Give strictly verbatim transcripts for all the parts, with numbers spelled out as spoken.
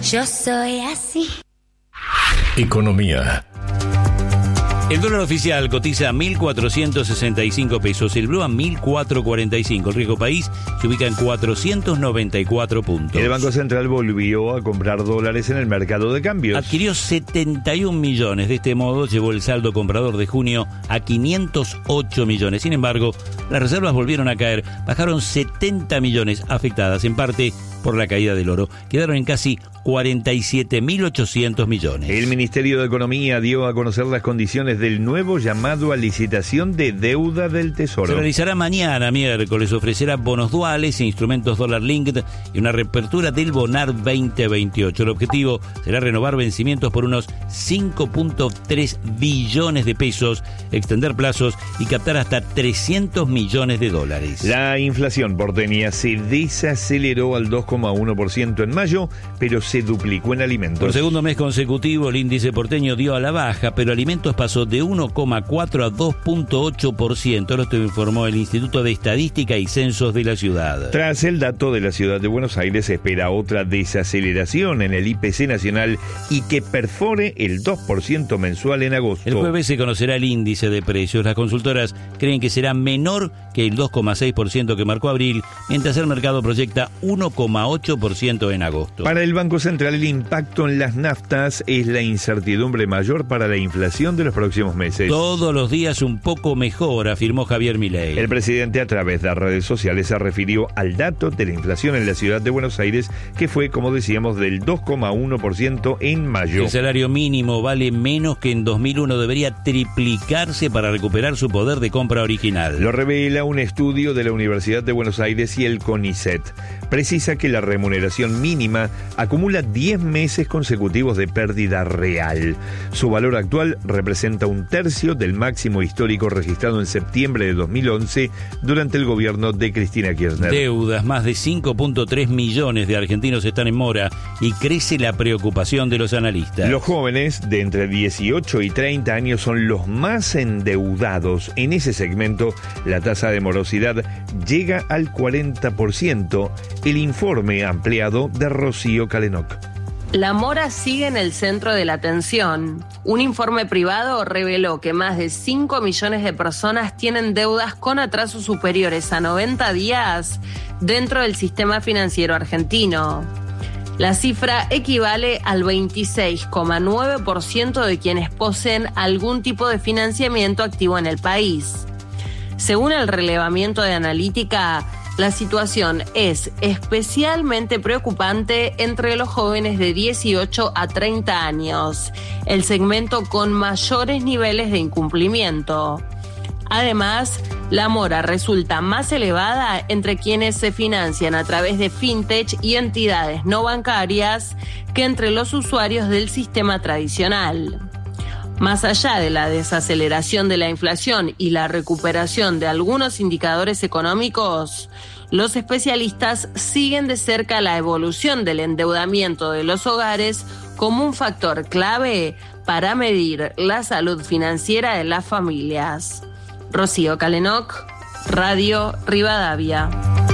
Yo soy así. Economía. El dólar oficial cotiza a mil cuatrocientos sesenta y cinco pesos, el blue a mil cuatrocientos cuarenta y cinco. El riesgo país se ubica en cuatrocientos noventa y cuatro puntos. El Banco Central volvió a comprar dólares en el mercado de cambios. Adquirió setenta y un millones. De este modo llevó el saldo comprador de junio a quinientos ocho millones. Sin embargo, las reservas volvieron a caer. Bajaron setenta millones, afectadas en parte por la caída del oro. Quedaron en casi cuarenta y siete mil ochocientos millones. El Ministerio de Economía dio a conocer las condiciones del nuevo llamado a licitación de deuda del Tesoro. Se realizará mañana, miércoles. Ofrecerá bonos duales e instrumentos dólar linked y una reapertura del Bonar veinte veintiocho. El objetivo será renovar vencimientos por unos cinco punto tres billones de pesos, extender plazos y captar hasta trescientos millones de dólares. La inflación porteña se desaceleró al dos coma uno por ciento en mayo, pero se duplicó en alimentos. Por segundo mes consecutivo, el índice porteño dio a la baja, pero alimentos pasó de uno coma cuatro a dos punto ocho por ciento. Esto informó el Instituto de Estadística y Censos de la ciudad. Tras el dato de la ciudad de Buenos Aires, se espera otra desaceleración en el I P C nacional y que perfore el dos por ciento mensual en agosto. El jueves se conocerá el índice de precios. Las consultoras creen que será menor que el dos coma seis por ciento que marcó abril, mientras el mercado proyecta uno coma ocho por ciento en agosto. Para el Banco Central, el impacto en las naftas es la incertidumbre mayor para la inflación de los próximos meses. Todos los días un poco mejor, afirmó Javier Milei. El presidente, a través de redes sociales, se refirió al dato de la inflación en la ciudad de Buenos Aires, que fue, como decíamos, del dos coma uno por ciento en mayo. El salario mínimo vale menos que en dos mil uno, debería triplicarse para recuperar su poder de compra original. Lo revela un estudio de la Universidad de Buenos Aires y el CONICET. Precisa que la remuneración mínima acumula diez meses consecutivos de pérdida real. Su valor actual representa un tercio del máximo histórico registrado en septiembre de dos mil once durante el gobierno de Cristina Kirchner. Deudas, más de cinco punto tres millones de argentinos están en mora y crece la preocupación de los analistas. Los jóvenes de entre dieciocho y treinta años son los más endeudados. En ese segmento, la tasa de morosidad llega al cuarenta por ciento. El informe ampliado de Rocío Calenoc. La mora sigue en el centro de la atención. Un informe privado reveló que más de cinco millones de personas tienen deudas con atrasos superiores a noventa días dentro del sistema financiero argentino. La cifra equivale al veintiséis coma nueve por ciento de quienes poseen algún tipo de financiamiento activo en el país. Según el relevamiento de Analítica, la situación es especialmente preocupante entre los jóvenes de dieciocho a treinta años, el segmento con mayores niveles de incumplimiento. Además, la mora resulta más elevada entre quienes se financian a través de fintech y entidades no bancarias que entre los usuarios del sistema tradicional. Más allá de la desaceleración de la inflación y la recuperación de algunos indicadores económicos, los especialistas siguen de cerca la evolución del endeudamiento de los hogares como un factor clave para medir la salud financiera de las familias. Rocío Calenoc, Radio Rivadavia.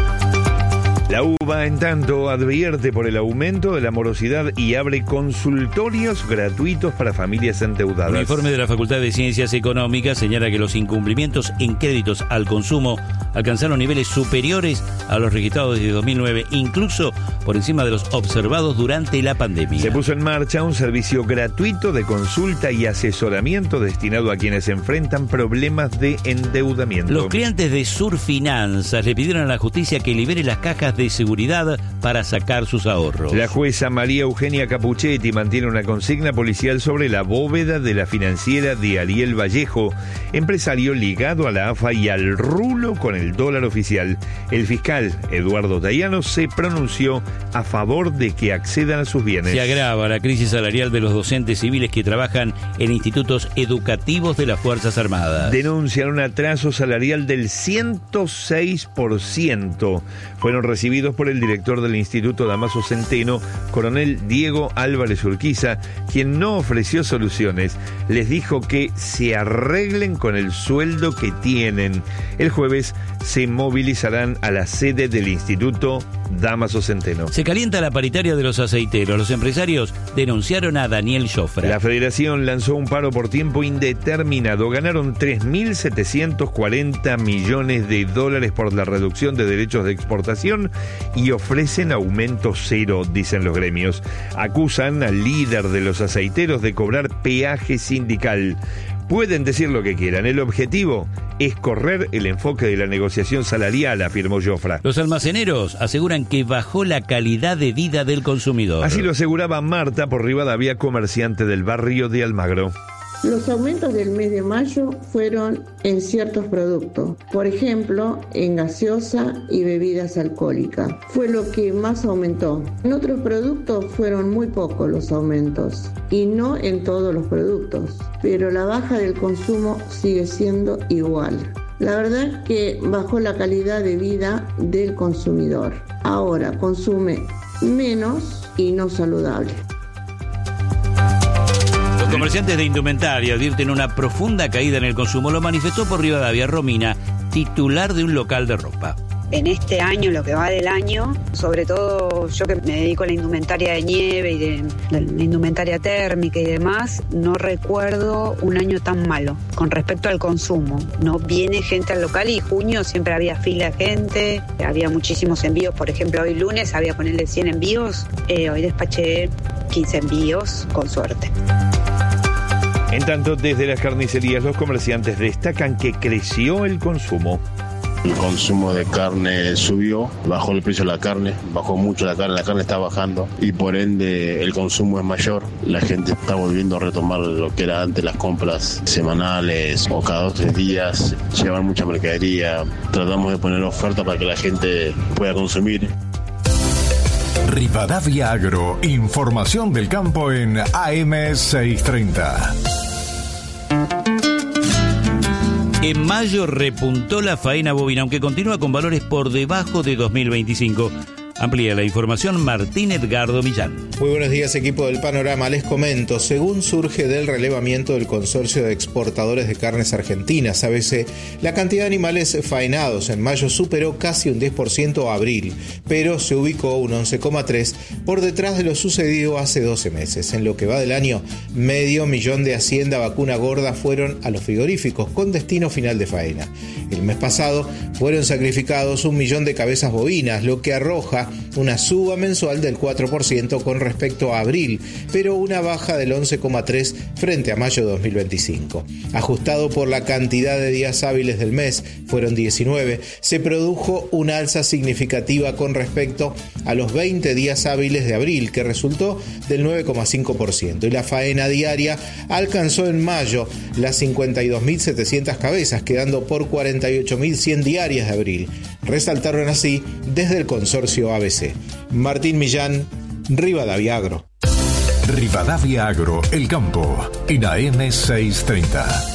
La U B A, en tanto, advierte por el aumento de la morosidad y abre consultorios gratuitos para familias endeudadas. Un informe de la Facultad de Ciencias Económicas señala que los incumplimientos en créditos al consumo alcanzaron niveles superiores a los registrados desde dos mil nueve, incluso por encima de los observados durante la pandemia. Se puso en marcha un servicio gratuito de consulta y asesoramiento destinado a quienes enfrentan problemas de endeudamiento. Los clientes de Surfinanzas le pidieron a la justicia que libere las cajas de seguridad para sacar sus ahorros. La jueza María Eugenia Capuchetti mantiene una consigna policial sobre la bóveda de la financiera de Ariel Vallejo, empresario ligado a la A F A y al rulo con el dólar oficial. El fiscal Eduardo Tayano se pronunció a favor de que accedan a sus bienes. Se agrava la crisis salarial de los docentes civiles que trabajan en institutos educativos de las Fuerzas Armadas. Denuncian un atraso salarial del ciento seis por ciento. Fueron recibidos por el director del Instituto Damaso Centeno, coronel Diego Álvarez Urquiza, quien no ofreció soluciones. Les dijo que se arreglen con el sueldo que tienen. El jueves se movilizarán a la sede del instituto Damaso Centeno. Se calienta la paritaria de los aceiteros. Los empresarios denunciaron a Daniel Jofra. La federación lanzó un paro por tiempo indeterminado. Ganaron tres mil setecientos cuarenta millones de dólares por la reducción de derechos de exportación y ofrecen aumento cero, dicen los gremios. Acusan al líder de los aceiteros de cobrar peaje sindical. Pueden decir lo que quieran, el objetivo es correr el enfoque de la negociación salarial, afirmó Jofra. Los almaceneros aseguran que bajó la calidad de vida del consumidor. Así lo aseguraba Marta por Rivadavia, comerciante del barrio de Almagro. Los aumentos del mes de mayo fueron en ciertos productos, por ejemplo, en gaseosa y bebidas alcohólicas. Fue lo que más aumentó. En otros productos fueron muy pocos los aumentos, y no en todos los productos, pero la baja del consumo sigue siendo igual. La verdad es que bajó la calidad de vida del consumidor. Ahora consume menos y no saludable. Los comerciantes de indumentaria advierten una profunda caída en el consumo. Lo manifestó por Rivadavia Romina, titular de un local de ropa. En este año, lo que va del año, sobre todo yo que me dedico a la indumentaria de nieve y de la indumentaria térmica y demás, no recuerdo un año tan malo con respecto al consumo. No viene gente al local y junio siempre había fila de gente, había muchísimos envíos. Por ejemplo, hoy lunes había ponerle cien envíos, eh, hoy despaché quince envíos con suerte. En tanto, desde las carnicerías los comerciantes destacan que creció el consumo. El consumo de carne subió, bajó el precio de la carne, bajó mucho la carne, la carne está bajando y por ende el consumo es mayor. La gente está volviendo a retomar lo que era antes las compras semanales o cada dos o tres días, llevar mucha mercadería. Tratamos de poner oferta para que la gente pueda consumir. Rivadavia Agro, información del campo en A M seiscientos treinta. En mayo repuntó la faena bovina, aunque continúa con valores por debajo de dos mil veinticinco. Amplía la información Martín Edgardo Millán. Muy buenos días, equipo del Panorama. Les comento, según surge del relevamiento del Consorcio de Exportadores de Carnes Argentinas, A B C, la cantidad de animales faenados en mayo superó casi un diez por ciento a abril, pero se ubicó un once coma tres por ciento por detrás de lo sucedido hace doce meses. En lo que va del año, medio millón de hacienda vacuna gorda fueron a los frigoríficos con destino final de faena. El mes pasado fueron sacrificados un millón de cabezas bovinas, lo que arroja una suba mensual del cuatro por ciento con respecto a abril, pero una baja del once coma tres por ciento frente a mayo de dos mil veinticinco. Ajustado por la cantidad de días hábiles del mes, fueron diecinueve, se produjo una alza significativa con respecto a los veinte días hábiles de abril, que resultó del nueve coma cinco por ciento, y la faena diaria alcanzó en mayo las cincuenta y dos mil setecientas cabezas, quedando por cuarenta y ocho mil cien diarias de abril. Resaltaron así desde el consorcio A B C. Martín Millán, Rivadavia Agro. Rivadavia Agro, el campo, en A M seiscientos treinta.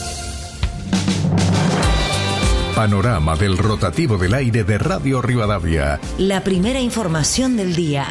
Panorama del rotativo del aire de Radio Rivadavia. La primera información del día.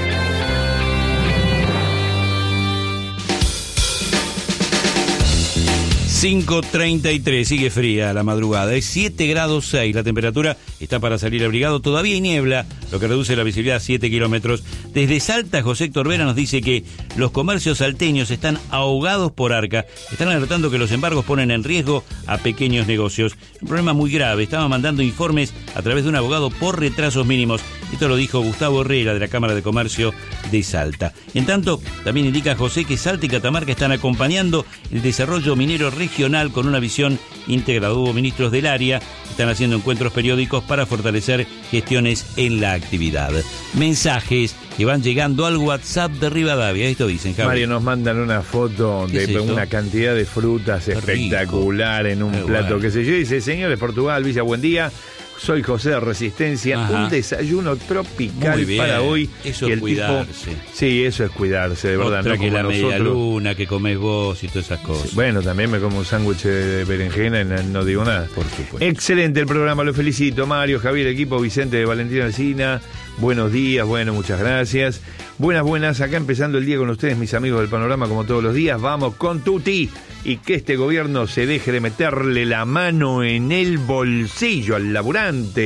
cinco treinta y tres, sigue fría la madrugada, es siete grados seis, la temperatura está para salir abrigado, todavía hay niebla, lo que reduce la visibilidad a siete kilómetros. Desde Salta, José Héctor Vera nos dice que los comercios salteños están ahogados por Arca, están alertando que los embargos ponen en riesgo a pequeños negocios. Un problema muy grave, estaban mandando informes a través de un abogado por retrasos mínimos. Esto lo dijo Gustavo Herrera de la Cámara de Comercio de Salta. En tanto, también indica José que Salta y Catamarca están acompañando el desarrollo minero regional con una visión integrada. Hubo ministros del área que están haciendo encuentros periódicos para fortalecer gestiones en la actividad. Mensajes que van llegando al WhatsApp de Rivadavia. Esto dicen, Javi. Mario, nos mandan una foto de es una cantidad de frutas Qué espectacular rico. en un Qué plato, bueno. qué sé yo. Dice, señores, Portugal, Villa, buen día. Soy José de Resistencia. Ajá. Un desayuno tropical Muy bien. para hoy. Eso Y es el cuidarse. Tipo, sí, eso es cuidarse, de verdad. Otra no que como la media nosotros. luna, que comes vos y todas esas cosas. Bueno, también me como un sándwich de berenjena y no, no digo nada. Por supuesto. Excelente el programa, lo felicito. Mario, Javier, equipo, Vicente de Valentina Alsina. Buenos días, bueno, muchas gracias. Buenas, buenas, acá empezando el día con ustedes, mis amigos del Panorama, como todos los días. Vamos con Tuti y que este gobierno se deje de meterle la mano en el bolsillo al laburante.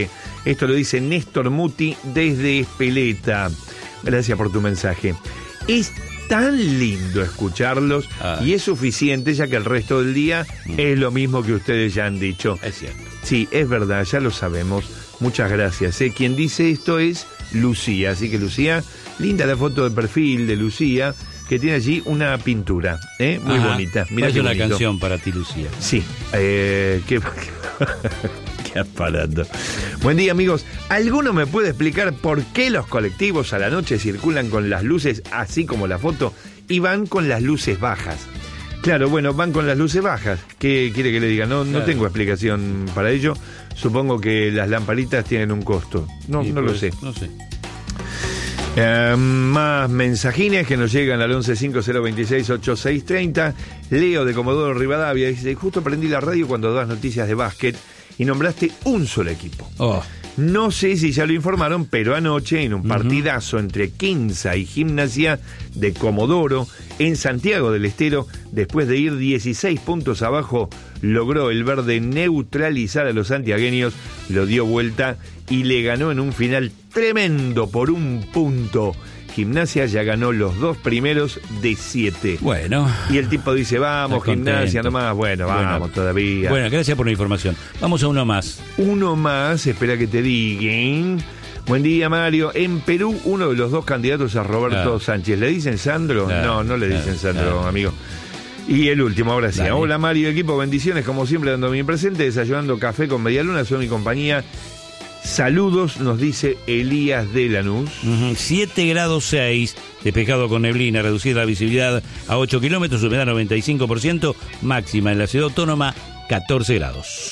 Esto lo dice Néstor Muti desde Espeleta. Gracias por tu mensaje. Es tan lindo escucharlos ah. y es suficiente, ya que el resto del día mm. es lo mismo que ustedes ya han dicho. Es cierto. Sí, es verdad, ya lo sabemos. Muchas gracias. ¿eh? Quien dice esto es Lucía. Así que Lucía, linda la foto de perfil de Lucía, que tiene allí una pintura, ¿eh? Muy Ajá. bonita. Mira qué una bonito. Canción para ti, Lucía. Sí. Eh, qué... qué aparato. Buen día, amigos. ¿Alguno me puede explicar por qué los colectivos a la noche circulan con las luces así como la foto y van con las luces bajas? Claro, bueno, van con las luces bajas. ¿Qué quiere que le diga? No, claro. no tengo explicación para ello. Supongo que las lamparitas tienen un costo. No, sí, no pues, lo sé. No sé. Eh, más mensajines que nos llegan al once cinco cero veintiséis ochenta y seis treinta. Leo de Comodoro Rivadavia dice: justo prendí la radio cuando das noticias de básquet y nombraste un solo equipo. Oh. No sé si ya lo informaron, pero anoche en un partidazo uh-huh. entre Quimsa y Gimnasia de Comodoro en Santiago del Estero, después de ir dieciséis puntos abajo, logró el verde neutralizar a los santiagueños, lo dio vuelta y le ganó en un final tremendo por un punto. Gimnasia ya ganó los dos primeros de siete. Bueno. Y el tipo dice, vamos, Gimnasia nomás. Bueno, bueno, vamos todavía. Bueno, gracias por la información. Vamos a uno más. Uno más, espera que te digan. Buen día, Mario. En Perú, uno de los dos candidatos a Roberto claro. Sánchez. ¿Le dicen Sandro? Claro, no, no le claro, dicen Sandro, claro. amigo. Y el último, ahora sí. Dale. Hola, Mario, equipo, bendiciones. Como siempre, dando mi presente, desayunando café con Medialuna, son mi compañía. Saludos, nos dice Elías de Lanús. siete grados seis, despejado con neblina, reducida la visibilidad a ocho kilómetros, humedad noventa y cinco por ciento, máxima en la ciudad autónoma catorce grados.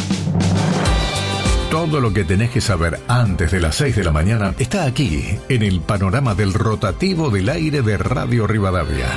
Todo lo que tenés que saber antes de las seis de la mañana está aquí, en el panorama del rotativo del aire de Radio Rivadavia.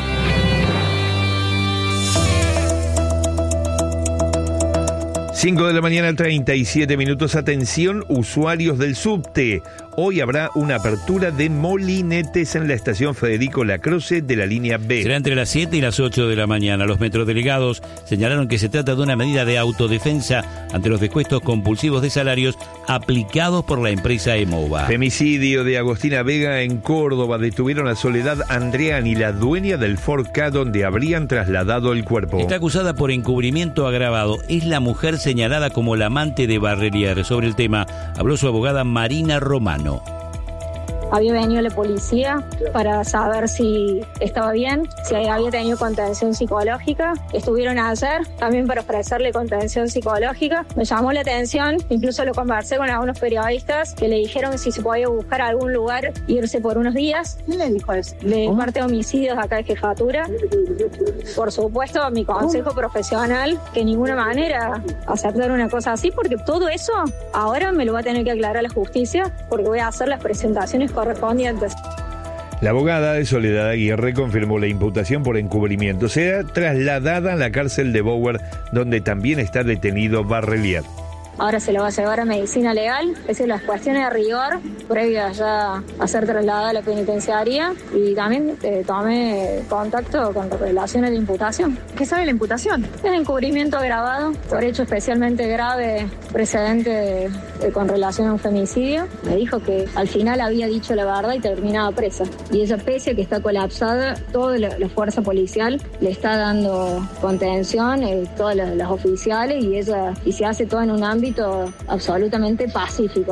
cinco de la mañana, treinta y siete minutos. Atención, usuarios del subte. Hoy habrá una apertura de molinetes en la estación Federico Lacroce de la línea B. Será entre las siete y las ocho de la mañana. Los metrodelegados señalaron que se trata de una medida de autodefensa ante los descuentos compulsivos de salarios aplicados por la empresa Emova. Femicidio de Agostina Vega en Córdoba. Detuvieron a Soledad Andreani, la dueña del Ford Ka donde habrían trasladado el cuerpo. Está acusada por encubrimiento agravado. Es la mujer señalada como la amante de Barrelier. Sobre el tema habló su abogada Marina Romano. Había venido la policía para saber si estaba bien, si había tenido contención psicológica. Estuvieron ayer también para ofrecerle contención psicológica. Me llamó la atención, incluso lo conversé con algunos periodistas que le dijeron si se podía buscar algún lugar, irse por unos días. ¿Quién le dijo eso? De ¿Oh? parte de homicidios acá de jefatura. Por supuesto, mi consejo ¿Oh? profesional, que de ninguna manera aceptar una cosa así, porque todo eso ahora me lo va a tener que aclarar la justicia, porque voy a hacer las presentaciones correspondientes. La abogada de Soledad Aguirre confirmó la imputación por encubrimiento. Será trasladada a la cárcel de Bower, donde también está detenido Barrelier. Ahora se lo va a llevar a medicina legal, es decir, las cuestiones de rigor previas ya a ser trasladada a la penitenciaría, y también eh, tomé contacto con relaciones de imputación. ¿Qué sabe la imputación? Es encubrimiento agravado por hecho especialmente grave precedente de, de, con relación a un femicidio. Me dijo que al final había dicho la verdad y terminaba presa. Y ella, pese a que está colapsada, toda la, la fuerza policial le está dando contención, eh, todas las, las oficiales, y ella y se hace todo en un ámbito absolutamente pacífico.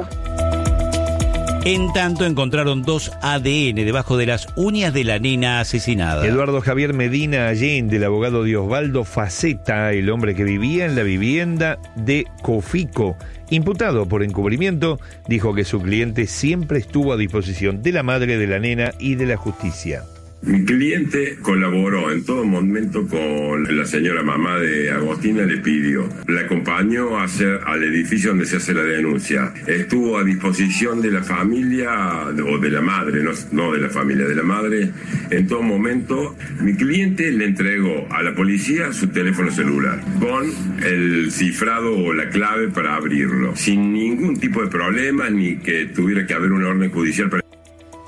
En tanto, encontraron dos A D N debajo de las uñas de la nena asesinada. Eduardo Javier Medina Allende, el abogado de Osvaldo Faceta, el hombre que vivía en la vivienda de Cofico, imputado por encubrimiento, dijo que su cliente siempre estuvo a disposición de la madre de la nena y de la justicia. Mi cliente colaboró en todo momento con la señora mamá de Agostina, le pidió, la acompañó a hacer, al edificio donde se hace la denuncia, estuvo a disposición de la familia, o de la madre, no, no de la familia, de la madre, en todo momento. Mi cliente le entregó a la policía su teléfono celular, con el cifrado o la clave para abrirlo, sin ningún tipo de problema, ni que tuviera que haber una orden judicial para...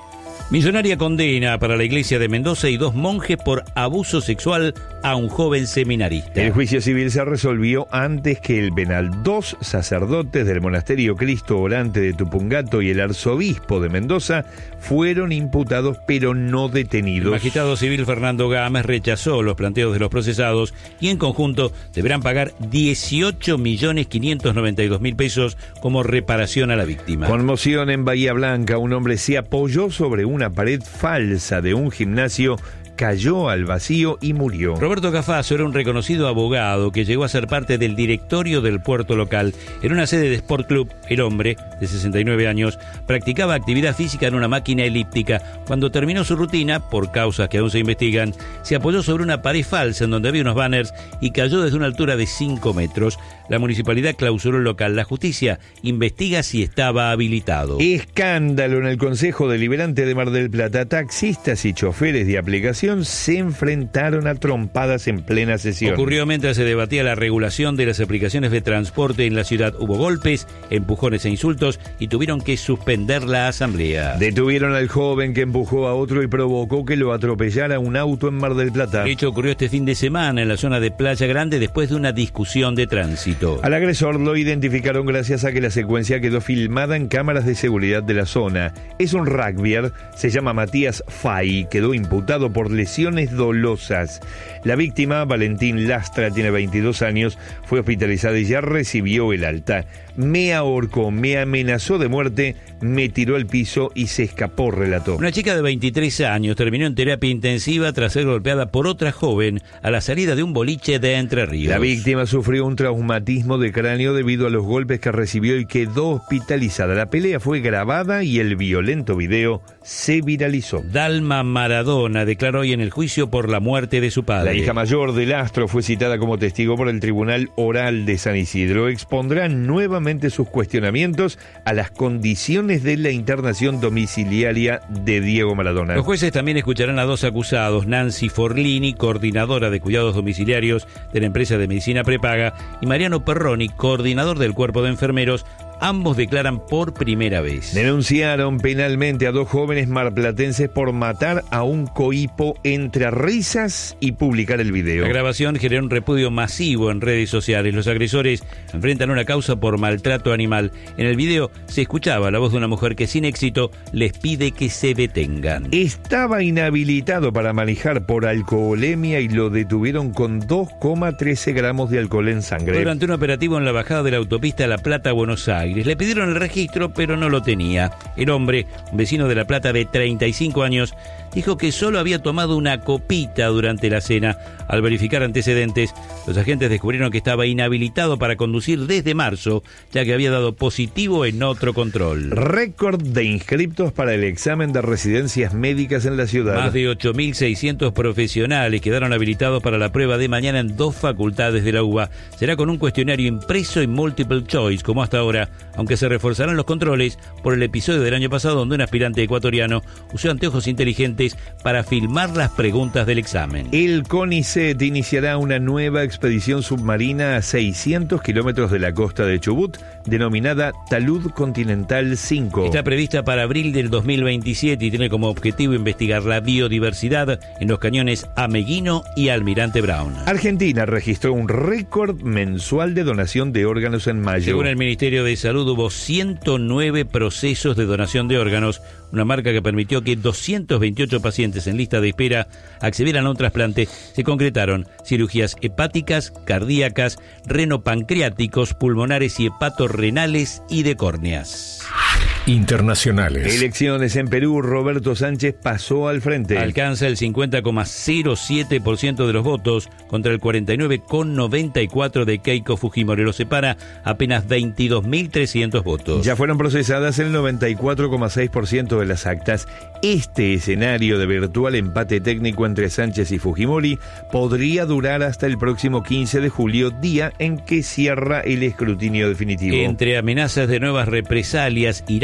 Millonaria condena para la iglesia de Mendoza y dos monjes por abuso sexual a un joven seminarista. El juicio civil se resolvió antes que el penal. Dos sacerdotes del monasterio Cristo Orante de Tupungato y el arzobispo de Mendoza fueron imputados pero no detenidos. El magistrado civil Fernando Gámez rechazó los planteos de los procesados y en conjunto deberán pagar dieciocho millones quinientos noventa y dos mil pesos como reparación a la víctima. Conmoción en Bahía Blanca. Un hombre se apoyó sobre un una pared falsa de un gimnasio, cayó al vacío y murió. Roberto Cafaso era un reconocido abogado que llegó a ser parte del directorio del puerto local. En una sede de Sport Club, el hombre, de sesenta y nueve años, practicaba actividad física en una máquina elíptica. Cuando terminó su rutina, por causas que aún se investigan, se apoyó sobre una pared falsa en donde había unos banners y cayó desde una altura de cinco metros. La municipalidad clausuró el local. La justicia investiga si estaba habilitado. Escándalo en el Consejo Deliberante de Mar del Plata. Taxistas y choferes de aplicación se enfrentaron a trompadas en plena sesión. Ocurrió mientras se debatía la regulación de las aplicaciones de transporte en la ciudad. Hubo golpes, empujones e insultos y tuvieron que suspender la asamblea. Detuvieron al joven que empujó a otro y provocó que lo atropellara un auto en Mar del Plata. El hecho ocurrió este fin de semana en la zona de Playa Grande después de una discusión de tránsito. Al agresor lo identificaron gracias a que la secuencia quedó filmada en cámaras de seguridad de la zona. Es un rugbyer, se llama Matías Fay, quedó imputado por lesiones dolosas. La víctima, Valentín Lastra, tiene veintidós años, fue hospitalizada y ya recibió el alta. Me ahorcó, me amenazó de muerte, me tiró al piso y se escapó, relató. Una chica de veintitrés años terminó en terapia intensiva tras ser golpeada por otra joven a la salida de un boliche de Entre Ríos. La víctima sufrió un traumatismo de cráneo debido a los golpes que recibió y quedó hospitalizada. La pelea fue grabada y el violento video se viralizó. Dalma Maradona declaró hoy en el juicio por la muerte de su padre. La hija mayor del astro fue citada como testigo por el Tribunal Oral de San Isidro. Expondrá nuevamente sus cuestionamientos a las condiciones de la internación domiciliaria de Diego Maradona. Los jueces también escucharán a dos acusados, Nancy Forlini, coordinadora de cuidados domiciliarios de la empresa de medicina prepaga, y Mariano Perroni, coordinador del cuerpo de enfermeros. Ambos declaran por primera vez. Denunciaron penalmente a dos jóvenes marplatenses por matar a un cohipo entre risas y publicar el video. La grabación generó un repudio masivo en redes sociales. Los agresores enfrentan una causa por maltrato animal. En el video se escuchaba la voz de una mujer que sin éxito les pide que se detengan. Estaba inhabilitado para manejar por alcoholemia y lo detuvieron con dos coma trece gramos de alcohol en sangre. Durante un operativo en la bajada de la autopista La Plata, Buenos Aires. Le pidieron el registro, pero no lo tenía. El hombre, un vecino de La Plata de treinta y cinco años, dijo que solo había tomado una copita durante la cena. Al verificar antecedentes, los agentes descubrieron que estaba inhabilitado para conducir desde marzo, ya que había dado positivo en otro control. Récord de inscriptos para el examen de residencias médicas en la ciudad. Más de ocho mil seiscientos profesionales quedaron habilitados para la prueba de mañana en dos facultades de la U B A. Será con un cuestionario impreso y multiple choice, como hasta ahora, aunque se reforzarán los controles por el episodio del año pasado donde un aspirante ecuatoriano usó anteojos inteligentes para filmar las preguntas del examen. El CONICET iniciará una nueva expedición submarina a seiscientos kilómetros de la costa de Chubut, denominada Talud Continental cinco. Está prevista para abril del dos mil veintisiete y tiene como objetivo investigar la biodiversidad en los cañones Ameguino y Almirante Brown. Argentina registró un récord mensual de donación de órganos en mayo. Según el Ministerio de Salud, hubo ciento nueve procesos de donación de órganos, una marca que permitió que doscientos veintiocho pacientes en lista de espera accedieran a un trasplante. Se concretaron cirugías hepáticas, cardíacas, renopancreáticos, pulmonares y hepatorrenales y de córneas. Internacionales. Elecciones en Perú. Roberto Sánchez pasó al frente. Alcanza el cincuenta coma cero siete por ciento de los votos contra el cuarenta y nueve coma noventa y cuatro por ciento de Keiko Fujimori. Lo separa apenas veintidós mil trescientos votos. Ya fueron procesadas el noventa y cuatro coma seis por ciento de las actas. Este escenario de virtual empate técnico entre Sánchez y Fujimori podría durar hasta el próximo quince de julio, día en que cierra el escrutinio definitivo. Entre amenazas de nuevas represalias, Irán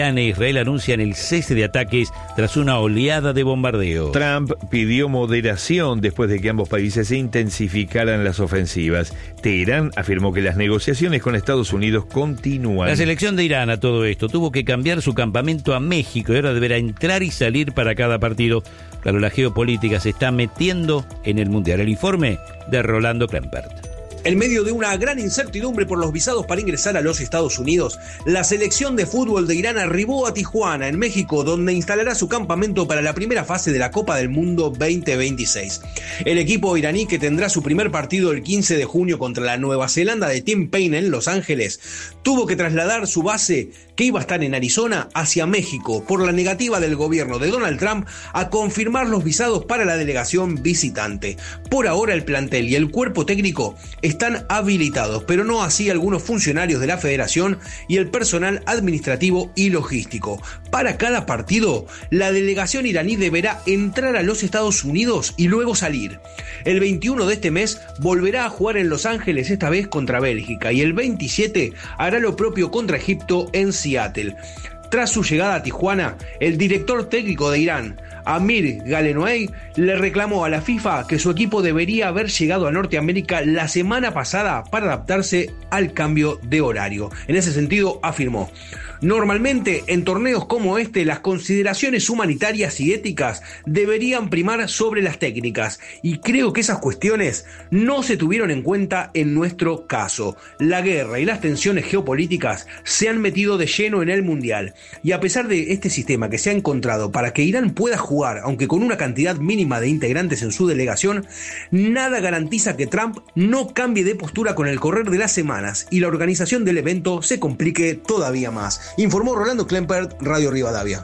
Irán e Israel anuncian el cese de ataques tras una oleada de bombardeo. Trump pidió moderación después de que ambos países intensificaran las ofensivas. Teherán afirmó que las negociaciones con Estados Unidos continúan. La selección de Irán a todo esto tuvo que cambiar su campamento a México y ahora deberá entrar y salir para cada partido. Claro, la geopolítica se está metiendo en el Mundial. El informe de Rolando Klempert. En medio de una gran incertidumbre por los visados para ingresar a los Estados Unidos, la selección de fútbol de Irán arribó a Tijuana, en México, donde instalará su campamento para la primera fase de la Copa del Mundo veinte veintiséis. El equipo iraní, que tendrá su primer partido el quince de junio contra la Nueva Zelanda de Tim Payne en Los Ángeles, tuvo que trasladar su base, que iba a estar en Arizona, hacia México por la negativa del gobierno de Donald Trump a confirmar los visados para la delegación visitante. Por ahora el plantel y el cuerpo técnico están habilitados, pero no así algunos funcionarios de la federación y el personal administrativo y logístico. Para cada partido, la delegación iraní deberá entrar a los Estados Unidos y luego salir. El veintiuno de este mes volverá a jugar en Los Ángeles, esta vez contra Bélgica, y el veintisiete hará lo propio contra Egipto en Seattle. Tras su llegada a Tijuana, el director técnico de Irán, Amir Galenoei, le reclamó a la FIFA que su equipo debería haber llegado a Norteamérica la semana pasada para adaptarse al cambio de horario. En ese sentido, afirmó: normalmente en torneos como este las consideraciones humanitarias y éticas deberían primar sobre las técnicas, y creo que esas cuestiones no se tuvieron en cuenta en nuestro caso. La guerra y las tensiones geopolíticas se han metido de lleno en el Mundial, y a pesar de este sistema que se ha encontrado para que Irán pueda jugar, aunque con una cantidad mínima de integrantes en su delegación, nada garantiza que Trump no cambie de postura con el correr de las semanas y la organización del evento se complique todavía más. Informó Rolando Klempert, Radio Rivadavia.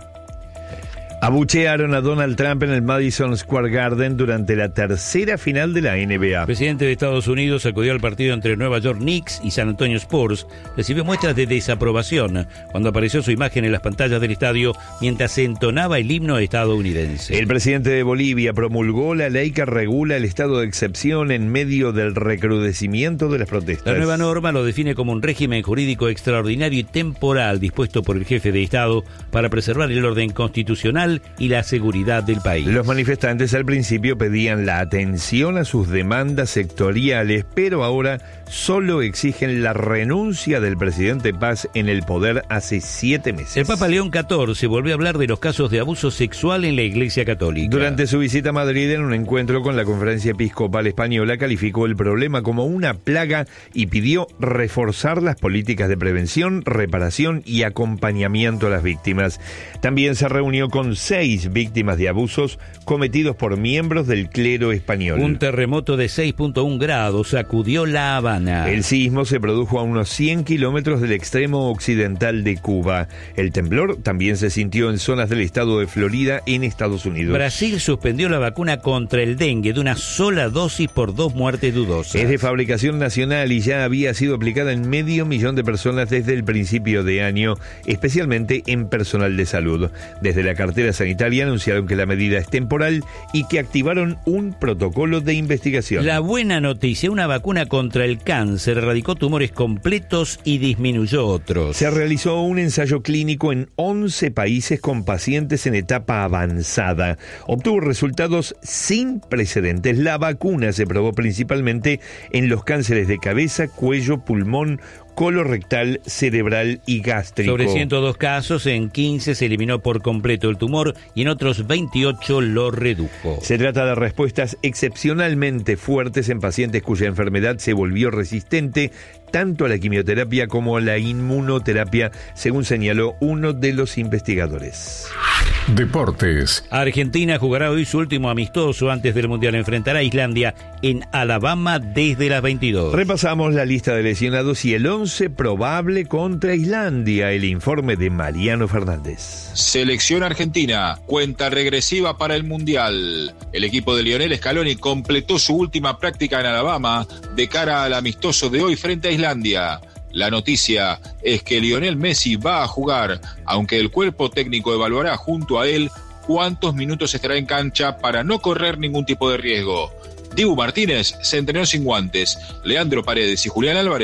Abuchearon a Donald Trump en el Madison Square Garden durante la tercera final de la N B A. El presidente de Estados Unidos acudió al partido entre Nueva York Knicks y San Antonio Spurs. Recibió muestras de desaprobación cuando apareció su imagen en las pantallas del estadio mientras se entonaba el himno estadounidense. El presidente de Bolivia promulgó la ley que regula el estado de excepción en medio del recrudecimiento de las protestas. La nueva norma lo define como un régimen jurídico extraordinario y temporal dispuesto por el jefe de Estado para preservar el orden constitucional y la seguridad del país. Los manifestantes al principio pedían la atención a sus demandas sectoriales, pero ahora solo exigen la renuncia del presidente Paz en el poder hace siete meses. El Papa León catorce volvió a hablar de los casos de abuso sexual en la Iglesia Católica. Durante su visita a Madrid, en un encuentro con la Conferencia Episcopal Española, calificó el problema como una plaga y pidió reforzar las políticas de prevención, reparación y acompañamiento a las víctimas. También se reunió con seis víctimas de abusos cometidos por miembros del clero español. Un terremoto de seis punto uno grados sacudió La Habana. El sismo se produjo a unos cien kilómetros del extremo occidental de Cuba. El temblor también se sintió en zonas del estado de Florida, en Estados Unidos. Brasil suspendió la vacuna contra el dengue de una sola dosis por dos muertes dudosas. Es de fabricación nacional y ya había sido aplicada en medio millón de personas desde el principio de año, especialmente en personal de salud. Desde la cartera sanitaria anunciaron que la medida es temporal y que activaron un protocolo de investigación. La buena noticia: una vacuna contra el cáncer erradicó tumores completos y disminuyó otros. Se realizó un ensayo clínico en once países con pacientes en etapa avanzada. Obtuvo resultados sin precedentes. La vacuna se probó principalmente en los cánceres de cabeza, cuello, pulmón, colorectal, cerebral y gástrico. Sobre ciento dos casos, en quince se eliminó por completo el tumor y en otros veintiocho lo redujo. Se trata de respuestas excepcionalmente fuertes en pacientes cuya enfermedad se volvió resistente tanto a la quimioterapia como a la inmunoterapia, según señaló uno de los investigadores. Deportes. Argentina jugará hoy su último amistoso antes del Mundial. Enfrentará a Islandia en Alabama desde las veintidós. Repasamos la lista de lesionados y el once probable contra Islandia. El informe de Mariano Fernández. Selección argentina, cuenta regresiva para el Mundial. El equipo de Lionel Scaloni completó su última práctica en Alabama de cara al amistoso de hoy frente a Islandia. La noticia es que Lionel Messi va a jugar, aunque el cuerpo técnico evaluará junto a él cuántos minutos estará en cancha para no correr ningún tipo de riesgo. Dibu Martínez se entrenó sin guantes. Leandro Paredes y Julián Álvarez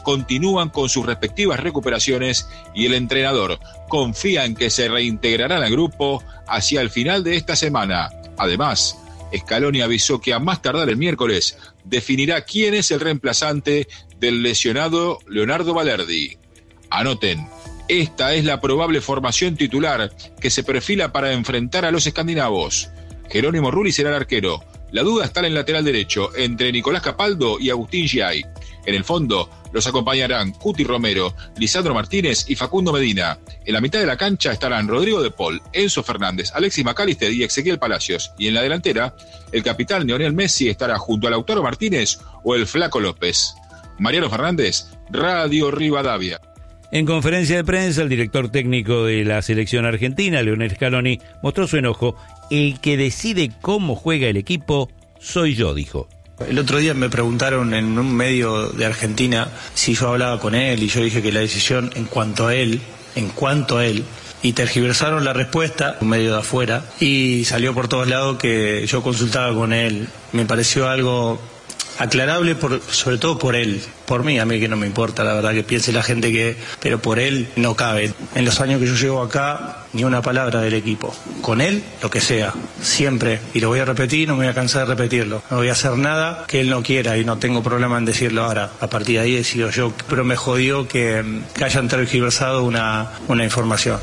continúan con sus respectivas recuperaciones y el entrenador confía en que se reintegrarán al grupo hacia el final de esta semana. Además, Scaloni avisó que a más tardar el miércoles definirá quién es el reemplazante del lesionado Leonardo Balerdi. Anoten, esta es la probable formación titular que se perfila para enfrentar a los escandinavos. Jerónimo Rulli será el arquero. La duda está en el lateral derecho, entre Nicolás Capaldo y Agustín Giai. En el fondo, los acompañarán Cuti Romero, Lisandro Martínez y Facundo Medina. En la mitad de la cancha estarán Rodrigo de Paul, Enzo Fernández, Alexis McAllister y Ezequiel Palacios. Y en la delantera, el capitán Lionel Messi estará junto a Lautaro Martínez o el Flaco López. Mariano Fernández, Radio Rivadavia. En conferencia de prensa, el director técnico de la selección argentina, Lionel Scaloni, mostró su enojo. El que decide cómo juega el equipo soy yo, dijo. El otro día me preguntaron en un medio de Argentina si yo hablaba con él y yo dije que la decisión en cuanto a él, en cuanto a él, y tergiversaron la respuesta, un medio de afuera, y salió por todos lados que yo consultaba con él. Me pareció algo aclarable, por, sobre todo por él. Por mí, a mí que no me importa, la verdad, que piense la gente que... Pero por él no cabe. En los años que yo llevo acá, ni una palabra del equipo. Con él, lo que sea. Siempre. Y lo voy a repetir, no me voy a cansar de repetirlo. No voy a hacer nada que él no quiera y no tengo problema en decirlo ahora. A partir de ahí decido yo. Pero me jodió que, que hayan tergiversado una, una información.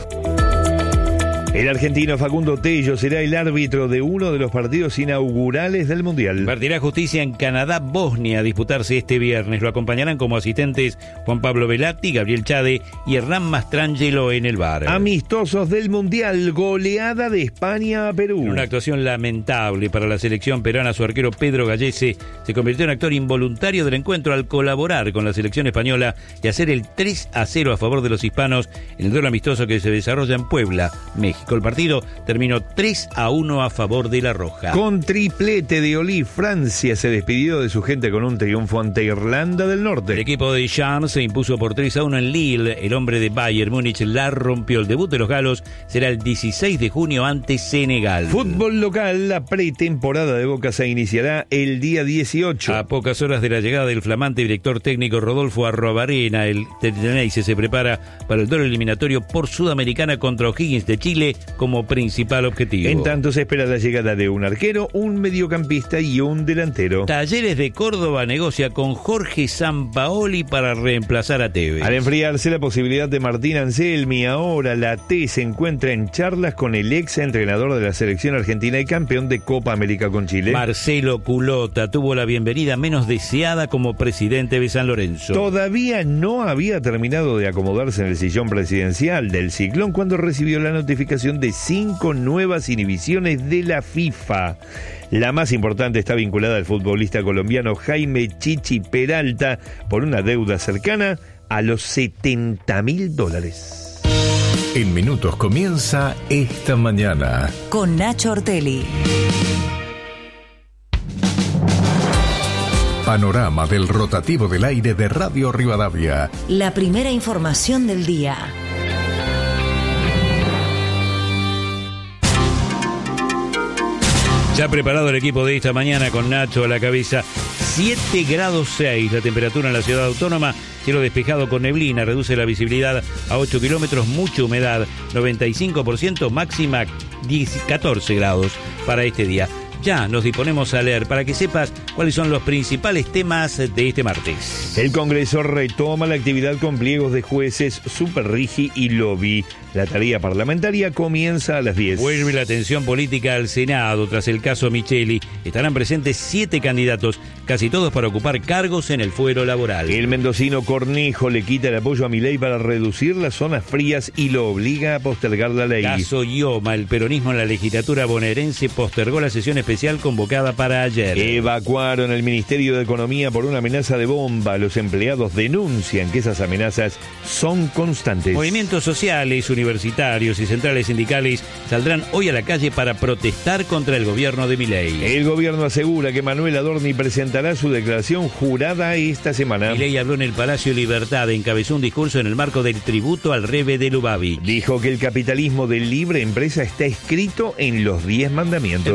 El argentino Facundo Tello será el árbitro de uno de los partidos inaugurales del Mundial. Partirá justicia en Canadá-Bosnia a disputarse este viernes. Lo acompañarán como asistentes Juan Pablo Velati, Gabriel Chade y Hernán Mastrangelo en el V A R. Amistosos del Mundial, goleada de España a Perú. En una actuación lamentable para la selección peruana, su arquero Pedro Gallese se convirtió en actor involuntario del encuentro al colaborar con la selección española y hacer el tres a cero a favor de los hispanos en el duelo amistoso que se desarrolla en Puebla, México. El partido terminó tres a uno a favor de la Roja. Con triplete de Oli, Francia se despidió de su gente con un triunfo ante Irlanda del Norte. El equipo de Deschamps se impuso por tres a uno en Lille. El hombre de Bayern Múnich la rompió. El debut de los galos será el dieciséis de junio ante Senegal. Fútbol local, la pretemporada de Boca se iniciará el día dieciocho. A pocas horas de la llegada del flamante director técnico Rodolfo Arruabarrena, el Teteneize se prepara para el duelo eliminatorio por Sudamericana contra O'Higgins de Chile como principal objetivo. En tanto se espera la llegada de un arquero, un mediocampista y un delantero. Talleres de Córdoba negocia con Jorge Sampaoli para reemplazar a Tevez. Al enfriarse la posibilidad de Martín Anselmi, ahora la T se encuentra en charlas con el ex entrenador de la selección argentina y campeón de Copa América con Chile. Marcelo Culota tuvo la bienvenida menos deseada como presidente de San Lorenzo. Todavía no había terminado de acomodarse en el sillón presidencial del Ciclón cuando recibió la notificación de cinco nuevas inhibiciones de la FIFA. La más importante está vinculada al futbolista colombiano Jaime Chichi Peralta por una deuda cercana a los setenta mil dólares. En minutos comienza Esta Mañana con Nacho Ortelli. Panorama del rotativo del aire de Radio Rivadavia. La primera información del día. Ya preparado el equipo de Esta Mañana con Nacho a la cabeza. siete grados seis la temperatura en la ciudad autónoma. Cielo despejado con neblina, reduce la visibilidad a ocho kilómetros, mucha humedad, noventa y cinco por ciento, máxima catorce grados para este día. Ya nos disponemos a leer para que sepas cuáles son los principales temas de este martes. El Congreso retoma la actividad con pliegos de jueces, Superrigi y lobby. La tarea parlamentaria comienza a las diez. Vuelve la tensión política al Senado tras el caso Micheli. Estarán presentes siete candidatos, casi todos para ocupar cargos en el fuero laboral. El mendocino Cornejo le quita el apoyo a Milei para reducir las zonas frías y lo obliga a postergar la ley. Caso Ioma, el peronismo en la legislatura bonaerense postergó la sesión especial convocada para ayer. Evacuaron el Ministerio de Economía por una amenaza de bomba. Los empleados denuncian que esas amenazas son constantes. Movimientos sociales, universitarios y centrales sindicales saldrán hoy a la calle para protestar contra el gobierno de Milei. El gobierno asegura que Manuel Adorni presentará su declaración jurada esta semana. Milei habló en el Palacio Libertad, encabezó un discurso en el marco del tributo al Rebbe de Lubavitch. Dijo que el capitalismo de libre empresa está escrito en los diez mandamientos.